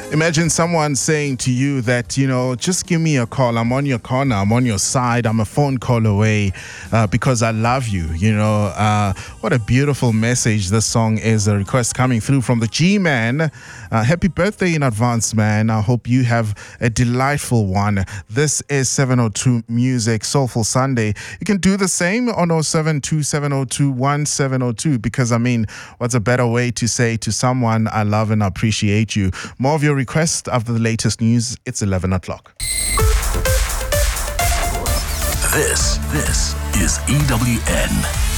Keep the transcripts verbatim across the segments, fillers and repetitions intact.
Imagine someone saying to you that, you know, just give me a call. I'm on your corner. I'm on your side. I'm a phone call away uh, because I love you. You know, uh, what a beautiful message this song is. A request coming through from the G-Man. Uh, happy birthday in advance, man. I hope you have a delightful one. This is seven oh two Music, Soulful Sunday. You can do the same on oh seven two seven oh two one seven oh two because, I mean, what's a better way to say to someone, I love and appreciate you? More of your request after the latest news. It's eleven o'clock. This, this is E W N.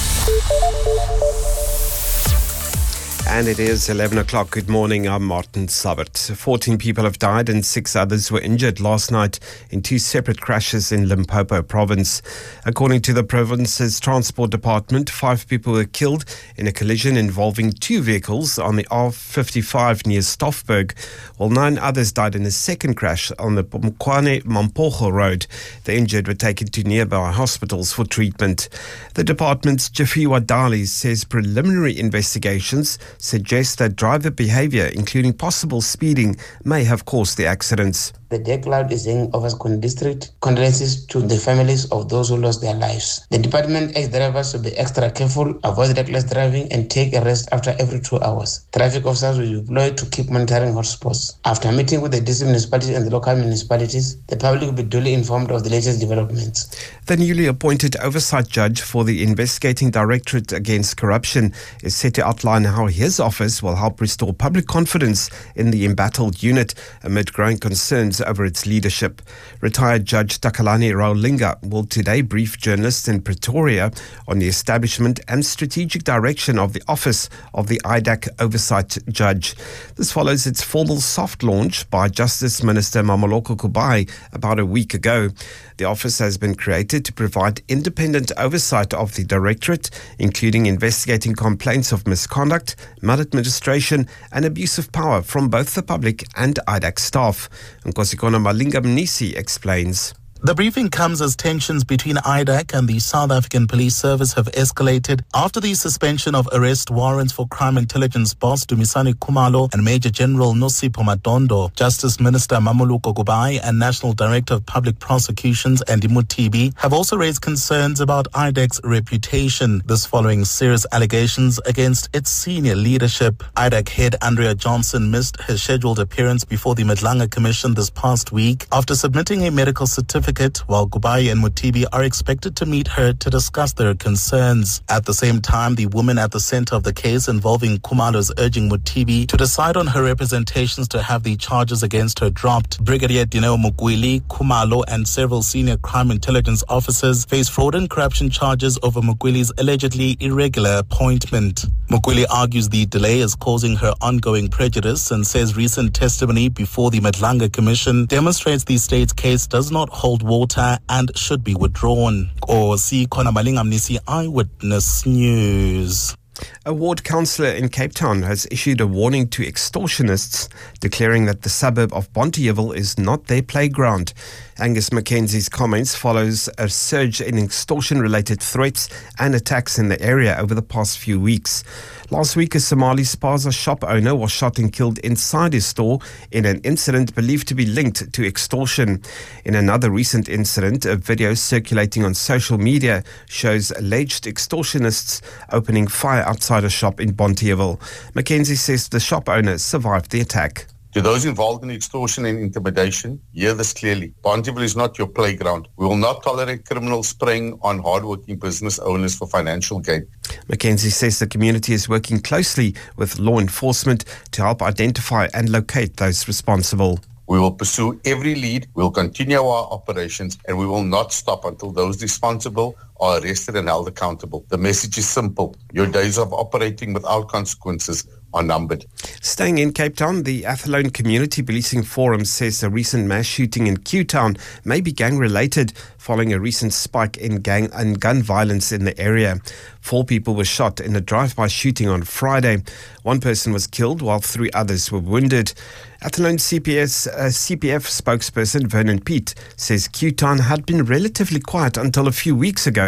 And it is eleven o'clock. Good morning. I'm Martin Sabert. fourteen people have died and six others were injured last night in two separate crashes in Limpopo province. According to the province's transport department, five people were killed in a collision involving two vehicles on the R fifty-five near Stoffberg, while nine others died in a second crash on the Mkwane-Mampocho road. The injured were taken to nearby hospitals for treatment. The department's Jeffrey Wadali says preliminary investigations suggest that driver behavior, including possible speeding, may have caused the accidents. The J Cloud is saying of Ascon District condolences to the families of those who lost their lives. The department asks drivers to be extra careful, avoid reckless driving, and take a rest after every two hours. Traffic officers will be deployed to keep monitoring hotspots. After meeting with the district municipalities and the local municipalities, the public will be duly informed of the latest developments. The newly appointed oversight judge for the Investigating Directorate Against Corruption is set to outline how his office will help restore public confidence in the embattled unit amid growing concerns over its leadership. Retired Judge Takalani Raulinga will today brief journalists in Pretoria on the establishment and strategic direction of the office of the I D A C Oversight Judge. This follows its formal soft launch by Justice Minister Mamoloko Kubai about a week ago. The office has been created to provide independent oversight of the directorate, including investigating complaints of misconduct, maladministration and abuse of power from both the public and I D A C staff. Nkosikona Malinga Mnisi explains. The briefing comes as tensions between I D A C and the South African Police Service have escalated after the suspension of arrest warrants for crime intelligence boss Dumisani Khumalo and Major General Nosipho Madondo. Justice Minister Mamoloko Kubai and National Director of Public Prosecutions Andy Mutibi have also raised concerns about I D A C's reputation. This following serious allegations against its senior leadership. I D A C head Andrea Johnson missed her scheduled appearance before the Madlanga Commission this past week after submitting a medical certificate, while Kubai and Mutibi are expected to meet her to discuss their concerns. At the same time, the woman at the center of the case involving Khumalo is urging Mutibi to decide on her representations to have the charges against her dropped. Brigadier Dineo Mukwili, Khumalo and several senior crime intelligence officers face fraud and corruption charges over Mukwili's allegedly irregular appointment. Mukwili argues the delay is causing her ongoing prejudice and says recent testimony before the Madlanga Commission demonstrates the state's case does not hold water and should be withdrawn. Or see Kona Malinga Mnisi, Eyewitness News. A ward councillor in Cape Town has issued a warning to extortionists, declaring that the suburb of Bonteheuwel is not their playground. Angus Mackenzie's comments follows a surge in extortion-related threats and attacks in the area over the past few weeks. Last week, a Somali spaza shop owner was shot and killed inside his store in an incident believed to be linked to extortion. In another recent incident, a video circulating on social media shows alleged extortionists opening fire outside a shop in Bonteheuwel. Mackenzie says the shop owner survived the attack. To those involved in extortion and intimidation, hear this clearly. Bonteheuwel is not your playground. We will not tolerate criminals preying on hardworking business owners for financial gain. Mackenzie says the community is working closely with law enforcement to help identify and locate those responsible. We will pursue every lead, we will continue our operations, and we will not stop until those responsible are arrested and held accountable. The message is simple. Your days of operating without consequences are numbered. Staying in Cape Town, the Athlone Community Policing Forum says a recent mass shooting in Q-Town may be gang-related following a recent spike in gang and gun violence in the area. Four people were shot in a drive-by shooting on Friday. One person was killed while three others were wounded. Athlone C P S, uh, C P F spokesperson Vernon Peet says Q-Town had been relatively quiet until a few weeks ago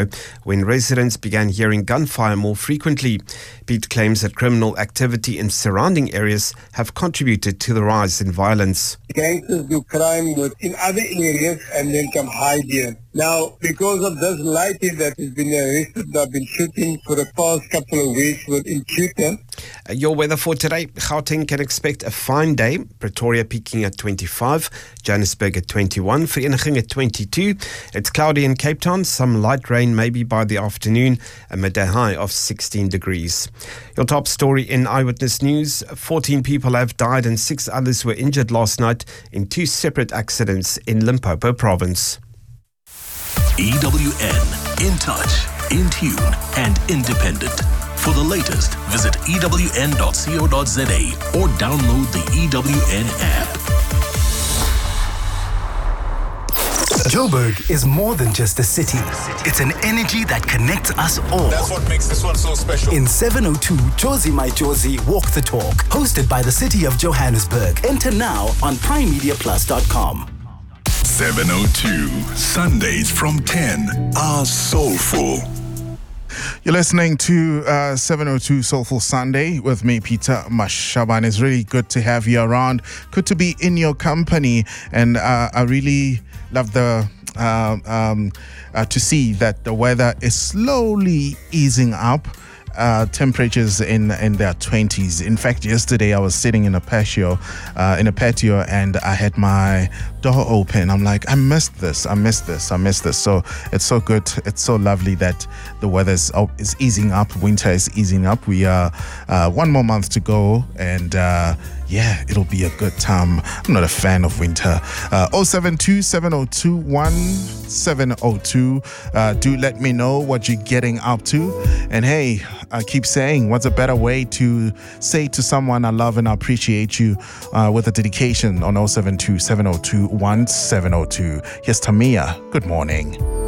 Limpopo when residents began hearing gunfire more frequently. Pete claims that criminal activity in surrounding areas have contributed to the rise in violence. Gangsters do crime in other areas and then come hide here. Now, because of this lighting that has been arrested, I've been shooting for the past couple of weeks with Intuitor. Uh, your weather for today: Gauteng can expect a fine day. Pretoria peaking at twenty-five, Johannesburg at twenty-one, Vereeniging at twenty-two. It's cloudy in Cape Town, some light rain maybe by the afternoon, a midday high of sixteen degrees. Your top story in Eyewitness News: fourteen people have died and six others were injured last night in two separate accidents in Limpopo province. E W N, in touch, in tune, and independent. For the latest, visit E W N dot co dot za or download the E W N app. Joburg is more than just a city. It's an energy that connects us all. That's what makes this one so special. In seven oh two, Jozi My Jozi Walk the Talk, hosted by the City of Johannesburg. Enter now on prime media plus dot com. seven oh two, Sundays from ten are soulful. You're listening to uh, seven oh two Soulful Sunday with me, Peter Mashaban. It's really good to have you around. Good to be in your company. And uh, I really love the uh, um, uh, to see that the weather is slowly easing up. Uh, temperatures in in their twenties. In fact, yesterday I was sitting in a patio, uh, in a patio, and I had my door open. I'm like, I missed this. I missed this. I missed this. So it's so good. It's so lovely that the weather is, oh, is easing up. Winter is easing up. We are uh, one more month to go, and uh, yeah, it'll be a good time. I'm not a fan of winter. Uh, oh seven two, seven oh two, one seven oh two. Uh, do let me know what you're getting up to. And hey, I keep saying, what's a better way to say to someone I love and I appreciate you uh, with a dedication on oh seven two, seven oh two, one seven oh two. Here's Tamia. Good morning.